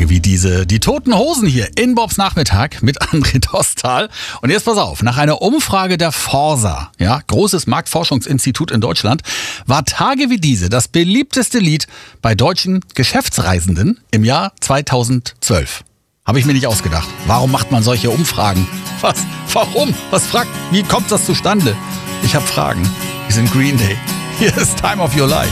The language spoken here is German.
Tage wie diese. Die Toten Hosen hier in Bobs Nachmittag mit André Dostal. Und jetzt pass auf, nach einer Umfrage der Forsa, ja, großes Marktforschungsinstitut in Deutschland, war Tage wie diese das beliebteste Lied bei deutschen Geschäftsreisenden im Jahr 2012. Habe ich mir nicht ausgedacht. Warum macht man solche Umfragen? Was? Warum? Wie kommt das zustande? Ich habe Fragen. Wir sind Green Day. Hier ist Time of Your Life.